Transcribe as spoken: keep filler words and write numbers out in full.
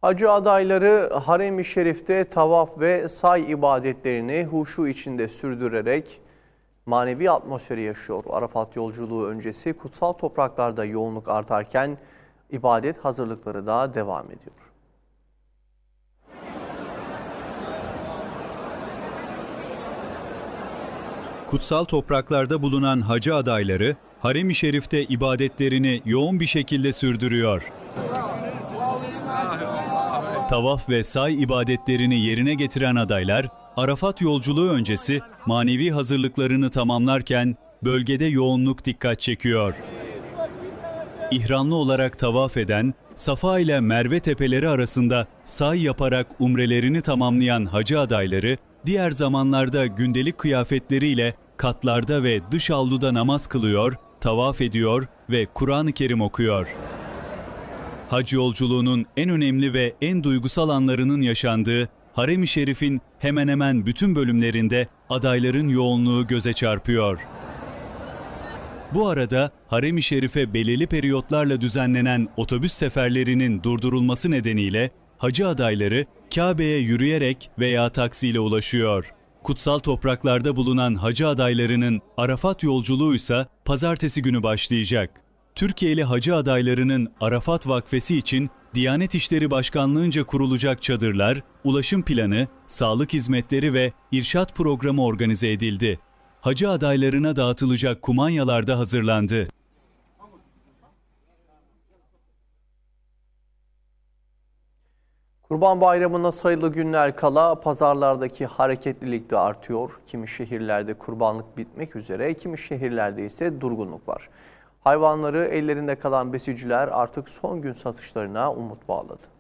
Hacı adayları Harem-i Şerif'te tavaf ve say ibadetlerini huşu içinde sürdürerek manevi atmosferi yaşıyor. Arafat yolculuğu öncesi kutsal topraklarda yoğunluk artarken ibadet hazırlıkları da devam ediyor. Kutsal topraklarda bulunan hacı adayları Harem-i Şerif'te ibadetlerini yoğun bir şekilde sürdürüyor. Tavaf ve say ibadetlerini yerine getiren adaylar, Arafat yolculuğu öncesi manevi hazırlıklarını tamamlarken bölgede yoğunluk dikkat çekiyor. İhramlı olarak tavaf eden, Safa ile Merve tepeleri arasında say yaparak umrelerini tamamlayan hacı adayları, diğer zamanlarda gündelik kıyafetleriyle katlarda ve dış avluda namaz kılıyor, tavaf ediyor ve Kur'an-ı Kerim okuyor. Hac yolculuğunun en önemli ve en duygusal anlarının yaşandığı Harem-i Şerif'in hemen hemen bütün bölümlerinde adayların yoğunluğu göze çarpıyor. Bu arada Harem-i Şerif'e belirli periyotlarla düzenlenen otobüs seferlerinin durdurulması nedeniyle hacı adayları Kabe'ye yürüyerek veya taksiyle ulaşıyor. Kutsal topraklarda bulunan hacı adaylarının Arafat yolculuğu ise pazartesi günü başlayacak. Türkiye'li hacı adaylarının Arafat Vakfesi için Diyanet İşleri Başkanlığı'nca kurulacak çadırlar, ulaşım planı, sağlık hizmetleri ve irşat programı organize edildi. Hacı adaylarına dağıtılacak kumanyalar da hazırlandı. Kurban Bayramı'na sayılı günler kala pazarlardaki hareketlilik de artıyor. Kimi şehirlerde kurbanlık bitmek üzere, kimi şehirlerde ise durgunluk var. Hayvanları ellerinde kalan besiciler artık son gün satışlarına umut bağladı.